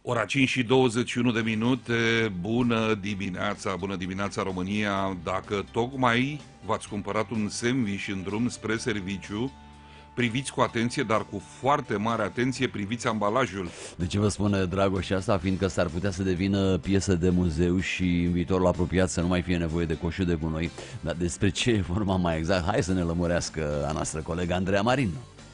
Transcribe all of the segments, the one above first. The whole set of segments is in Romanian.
Ora 5 și 21 de minute, bună dimineața România. Dacă tocmai v-ați cumpărat un sandwich în drum spre serviciu, priviți cu atenție, dar cu foarte mare atenție, priviți ambalajul. De ce vă spune Dragoș asta? Fiindcă s-ar putea să devină piesă de muzeu și în viitorul apropiat să nu mai fie nevoie de coșul de gunoi. Dar despre ce e vorba mai exact? Hai să ne lămurească a noastră colegă Andreea Marin.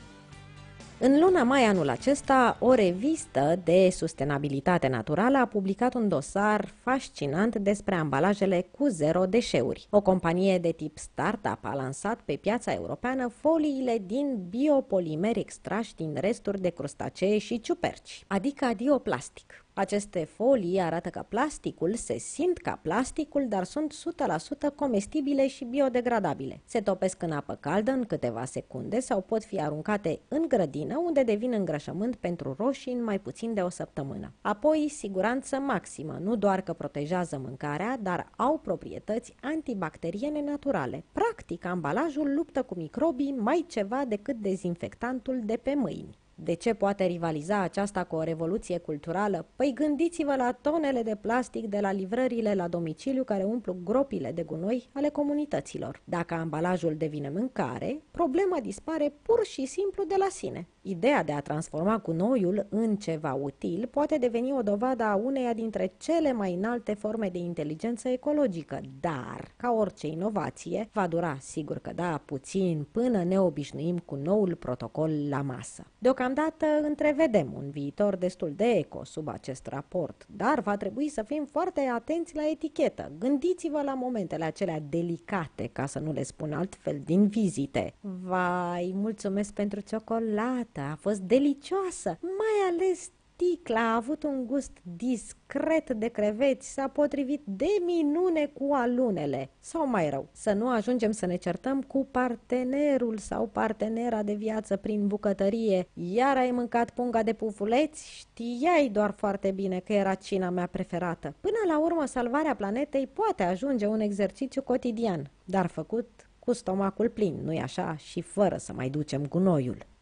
În luna mai anul acesta, o revistă de sustenabilitate naturală a publicat un dosar fascinant despre ambalajele cu zero deșeuri. O companie de tip startup a lansat pe piața europeană foliile din biopolimeri extrași din resturi de crustacee și ciuperci, adică adioplastic. Aceste folii arată că plasticul se simt ca plasticul, dar sunt 100% comestibile și biodegradabile. Se topesc în apă caldă în câteva secunde sau pot fi aruncate în grădină, unde devin îngrășământ pentru roșii în mai puțin de o săptămână. Apoi, siguranță maximă, nu doar că protejează mâncarea, dar au proprietăți antibacteriene naturale. Practic, ambalajul luptă cu microbii mai ceva decât dezinfectantul de pe mâini. De ce poate rivaliza aceasta cu o revoluție culturală? Păi gândiți-vă la tonele de plastic de la livrările la domiciliu care umplu gropile de gunoi ale comunităților. Dacă ambalajul devine mâncare, problema dispare pur și simplu de la sine. Ideea de a transforma gunoiul în ceva util poate deveni o dovadă a uneia dintre cele mai înalte forme de inteligență ecologică, dar, ca orice inovație, va dura, sigur că da, puțin, până ne obișnuim cu noul protocol la masă. Deocamdată întrevedem un viitor destul de eco sub acest raport, dar va trebui să fim foarte atenți la etichetă. Gândiți-vă la momentele acelea delicate, ca să nu le spun altfel, din vizite. Vai, mulțumesc pentru ciocolată, a fost delicioasă, mai ales sticla a avut un gust discret de creveți, s-a potrivit de minune cu alunele. Sau mai rău, să nu ajungem să ne certăm cu partenerul sau partenera de viață prin bucătărie. Iar ai mâncat punga de pufuleți? Știai doar foarte bine că era cina mea preferată. Până la urmă, salvarea planetei poate ajunge un exercițiu cotidian, dar făcut cu stomacul plin, nu-i așa? Și fără să mai ducem gunoiul.